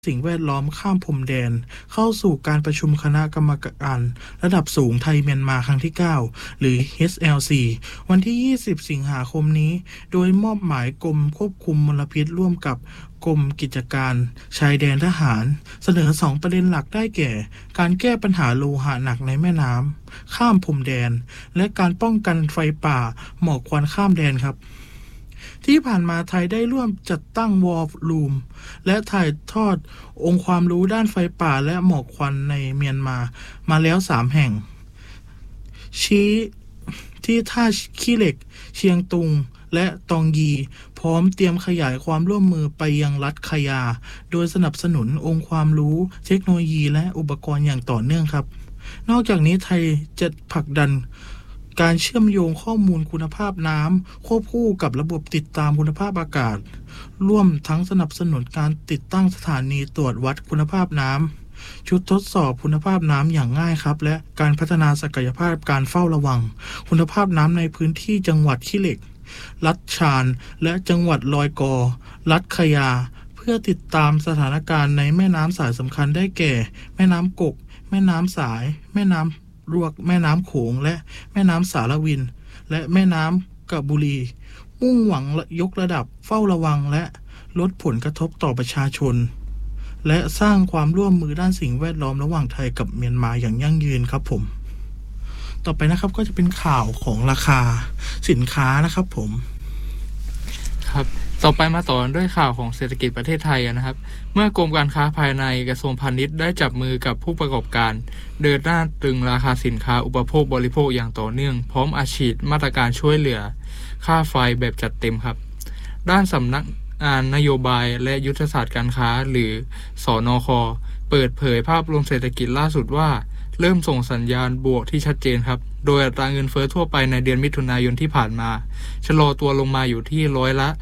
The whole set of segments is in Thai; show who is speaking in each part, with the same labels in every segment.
Speaker 1: สิ่งแวดล้อมข้ามพรมแดนเข้าสู่การประชุมคณะกรรมการระดับสูงไทยเมียนมาครั้งที่9หรือ HLC วันที่20สิงหาคมนี้โดยมอบหมายกรมควบคุมมลพิษร่วมกับกรมกิจการชายแดนทหารเสนอ2ประเด็นหลักได้แก่การแก้ปัญหาโลหะหนักในแม่น้ำข้ามพรมแดนและการป้องกันไฟป่าหมอกควันข้ามแดนครับที่ผ่านมาไทยได้ร่วมจัดตั้งวอลลุ่มและถ่ายทอดองค์ความรู้ด้านไฟป่าและหมอกควันในเมียนมาแล้ว3แห่งชี้ที่ท่าขี้เหล็กเชียงตุงและตองยีพร้อมเตรียมขยายความร่วมมือไปยังรัฐคายาโดยสนับสนุนองค์ความรู้เทคโนโลยีและอุปกรณ์อย่างต่อเนื่องครับนอกจากนี้ไทยจะผลักดันการเชื่อมโยงข้อมูลคุณภาพน้ำควบคู่กับระบบติดตามคุณภาพอากาศร่วมทั้งสนับสนุนการติดตั้งสถานีตรวจวัดคุณภาพน้ำชุดทดสอบคุณภาพน้ำอย่างง่ายครับและการพัฒนาศักยภาพการเฝ้าระวังคุณภาพน้ำในพื้นที่จังหวัดขี้เหล็กรัฐชานและจังหวัดลอยกอรัฐคายาเพื่อติดตามสถานการณ์ในแม่น้ำสายสำคัญได้แก่แม่น้ำกกแม่น้ำสายแม่น้ำรวกแม่น้ำโขงและแม่น้ำสารวินและแม่น้ำกะบุรีมุ่งหวังยกระดับเฝ้าระวังและลดผลกระทบต่อประชาชนและสร้างความร่วมมือด้านสิ่งแวดล้อมระหว่างไทยกับเมียนมาอย่างยั่งยืนครับผมต่อไปนะครับก็จะเป็นข่าวของราคาสินค้านะครับผม
Speaker 2: ครับต่อไปมาต่อด้วยข่าวของเศรษฐกิจประเทศไทยนะครับเมื่อกรมการค้าภายในกระทรวงพาณิชย์ได้จับมือกับผู้ประกอบการเดินหน้าตรึงราคาสินค้าอุปโภคบริโภคอย่างต่อเนื่องพร้อมอัดฉีดมาตรการช่วยเหลือค่าไฟแบบจัดเต็มครับด้านสำนักงานนโยบายและยุทธศาสตร์การค้าหรือสนค.เปิดเผยภาพรวมเศรษฐกิจล่าสุดว่าเริ่มส่งสัญญาณบวกที่ชัดเจนครับโดยอัตราเงินเฟ้อทั่วไปในเดือนมิถุนายนที่ผ่านมาชะลอตัวลงมาอยู่ที่ร้อยละ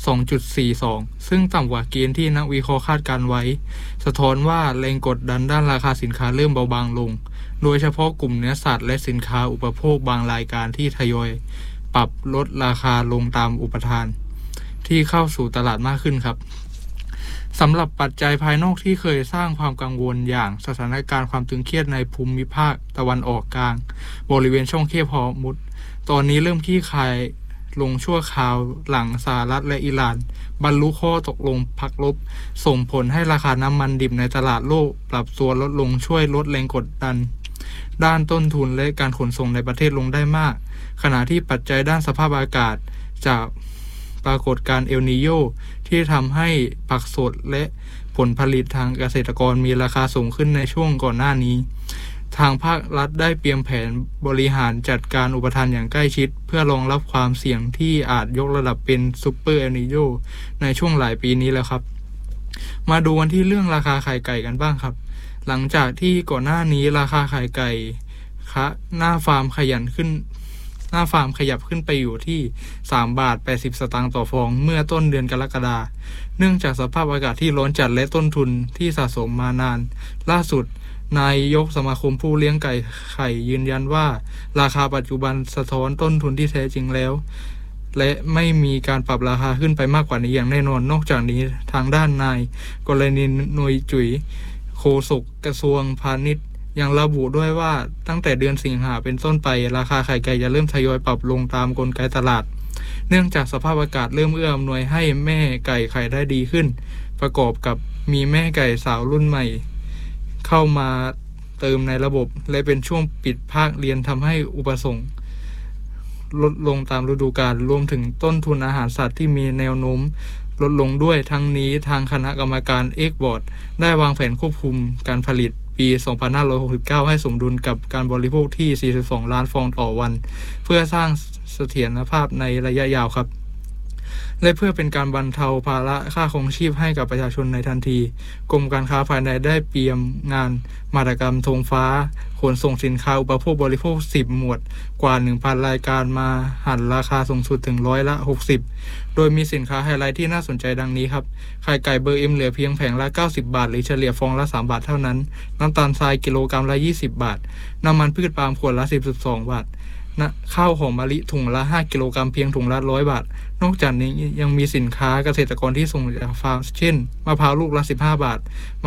Speaker 2: 2.42 ซึ่งต่ำกว่าเกณฑ์ที่นักวิเคราะห์คาดการไว้สะท้อนว่าแรงกดดันด้านราคาสินค้าเริ่มเบาบางลงโดยเฉพาะกลุ่มเนื้อสัตว์และสินค้าอุปโภคบางรายการที่ทยอยปรับลดราคาลงตามอุปทานที่เข้าสู่ตลาดมากขึ้นครับสำหรับปัจจัยภายนอกที่เคยสร้างความกังวลอย่างสถานการณ์ความตึงเครียดในภูมิภาคตะวันออกกลางบริเวณช่องเคปฮอร์มุซตอนนี้เริ่มคลี่คลายลงชั่วคราวหลังสหรัฐและอิหร่านบรรลุข้อตกลงพักรบส่งผลให้ราคาน้ำมันดิบในตลาดโลกปรับตัวลดลงช่วยลดแรงกดดันด้านต้นทุนและการขนส่งในประเทศลงได้มากขณะที่ปัจจัยด้านสภาพอากาศจากปรากฏการณ์เอลนีโญที่ทำให้ผักสดและผลผลิตทางเกษตรกรมีราคาสูงขึ้นในช่วงก่อนหน้านี้ทางภาครัฐได้เตรียมแผนบริหารจัดการอุปทานอย่างใกล้ชิดเพื่อรองรับความเสี่ยงที่อาจยกระดับเป็นซุปเปอร์เอลนีโญในช่วงหลายปีนี้แล้วครับมาดูกันที่เรื่องราคาไข่ไก่กันบ้างครับหลังจากที่ก่อนหน้านี้ราคาไข่ไก่หน้าฟาร์มขยับขึ้นไปอยู่ที่3.80 บาทสตางค์ต่อฟองเมื่อต้นเดือนกรกฎาคมเนื่องจากสภาพอากาศที่ร้อนจัดและต้นทุนที่สะสมมานานล่าสุดนายกสมาคมผู้เลี้ยงไก่ไข่ยืนยันว่าราคาปัจจุบันสะท้อนต้นทุนที่แท้จริงแล้วและไม่มีการปรับราคาขึ้นไปมากกว่านี้อย่างแน่นอนนอกจากนี้ทางด้านนายกรณีหน่วยจุ๋ยโฆษกกระทรวงพาณิชย์ยังระบุด้วยว่าตั้งแต่เดือนสิงหาเป็นต้นไปราคาไข่ไก่จะเริ่มทยอยปรับลงตามกลไกตลาดเนื่องจากสภาพอากาศเริ่มเอื้ออำนวยให้แม่ไก่ไข่ได้ดีขึ้นประกอบกับมีแม่ไก่สาวรุ่นใหม่เข้ามาเติมในระบบและเป็นช่วงปิดภาคเรียนทำให้อุปสงค์ลดลงตามฤดูกาลรวมถึงต้นทุนอาหารสัตว์ที่มีแนวโน้มลดลงด้วยทั้งนี้ทางคณะกรรมการเอกบอร์ดได้วางแผนควบคุมการผลิตปี 2569 ให้สมดุลกับการบริโภคที่ 42 ล้านฟองต่อวันเพื่อสร้างเสถียรภาพในระยะยาวครับและเพื่อเป็นการบรรเทาภาระค่าครองชีพให้กับประชาชนในทันทีกรมการค้าภายในได้เตรียมงานมหกรรมธงฟ้าขนส่งสินค้าอุปโภคบริโภค10หมวดกว่า 1,000 รายการมาหั่นราคาสูงสุดถึงร้อยละ60โดยมีสินค้าไฮไลท์ที่น่าสนใจดังนี้ครับไข่ไก่เบอร์ M เหลือเพียงแผงละ90 บาทหรือเฉลี่ยฟองละ3 บาทเท่านั้นน้ำตาลทรายกิโลกรัมละ20 บาทน้ำมันพืชปาล์มขวดละ12 บาทนะข้าวหอมมะลิถุงละ5กิโลกรัมเพียงถุงละ100 บาทนอกจากนี้ยังมีสินค้าเกษตรกรที่ส่งจากฟาร์มเช่นมะพร้าวลูกละ15 บาท